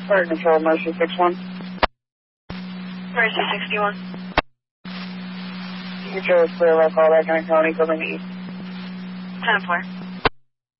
Fire Control, Mercy 61. Mercy 61. Control is clear, local, that kind of county, going east. 10-4.